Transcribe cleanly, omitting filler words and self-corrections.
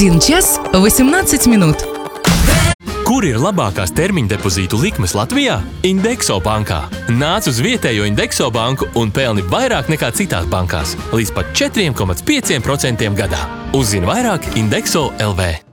1 час 18 минут. Kur ir labākās termiņdepozītu likmes Latvijā? Indexo bankā. Nāc uz vietējo Indexo banku un pelni vairāk nekā citās bankās. Līdz pat 4,5% gadā. Uzzini vairāk Indexo LV.